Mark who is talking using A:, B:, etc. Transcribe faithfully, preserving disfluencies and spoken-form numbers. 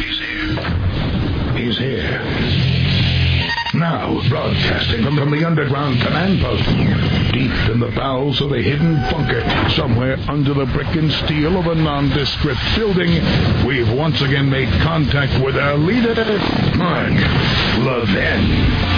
A: He's here. He's here. Now, broadcasting from, from the underground command post, deep in the bowels of a hidden bunker, somewhere under the brick and steel of a nondescript building, we've once again made contact with our leader, Mark Levin.